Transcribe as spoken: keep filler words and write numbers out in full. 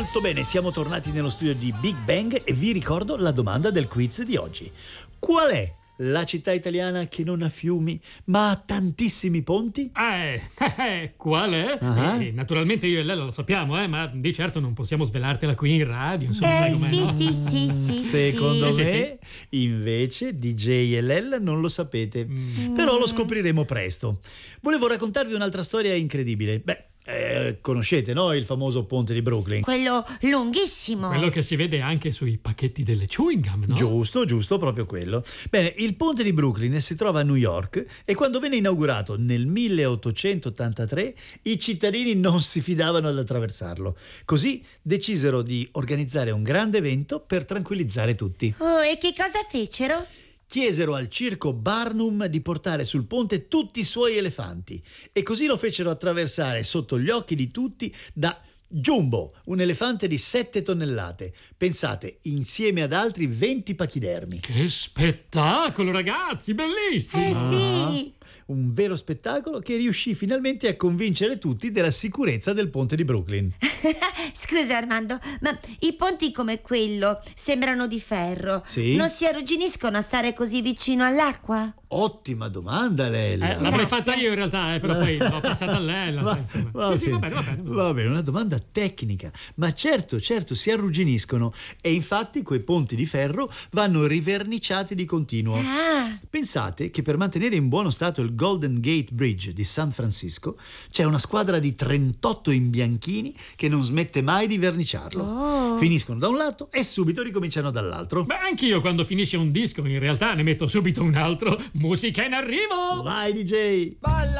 Molto bene, siamo tornati nello studio di Big Bang e vi ricordo la domanda del quiz di oggi. Qual è la città italiana che non ha fiumi ma ha tantissimi ponti? Eh, eh, qual è? Uh-huh. Eh, naturalmente io e lei lo sappiamo, eh, ma di certo non possiamo svelartela qui in radio. Insomma, Eh sai com'è, sì, no? sì, sì, sì. Secondo sì. me, invece, D J e Lella non lo sapete. Mm. Però lo scopriremo presto. Volevo raccontarvi un'altra storia incredibile. Beh, eh, conoscete, no? Il famoso ponte di Brooklyn. Quello lunghissimo. Quello che si vede anche sui pacchetti delle chewing gum, no? Giusto, giusto, proprio quello. Bene, il ponte di Brooklyn si trova a New York e quando venne inaugurato nel milleottocentottantatré i cittadini non si fidavano ad attraversarlo. Così decisero di organizzare un grande evento per tranquillizzare tutti. Oh, e che cosa fecero? Chiesero al circo Barnum di portare sul ponte tutti i suoi elefanti e così lo fecero attraversare sotto gli occhi di tutti da Jumbo, un elefante di sette tonnellate. Pensate, insieme ad altri venti pachidermi. Che spettacolo, ragazzi, bellissimo! Eh sì. Un vero spettacolo che riuscì finalmente a convincere tutti della sicurezza del ponte di Brooklyn. Scusa Armando, ma i ponti come quello sembrano di ferro. Sì? Non si arrugginiscono a stare così vicino all'acqua? Ottima domanda, Lella. Eh, l'avrei Grazie. fatta io in realtà, eh, però poi l'ho passata a lei. la- Va, insomma. va Sì, sì, bene, va bene, va bene. va bene, una domanda tecnica. Ma certo, certo, si arrugginiscono e infatti quei ponti di ferro vanno riverniciati di continuo. Ah, Pensate che per mantenere in buono stato il Golden Gate Bridge di San Francisco c'è una squadra di trentotto imbianchini che non smette mai di verniciarlo. Oh. Finiscono da un lato e subito ricominciano dall'altro. Beh, anch'io quando finisce un disco in realtà ne metto subito un altro. Musica in arrivo! Vai D J!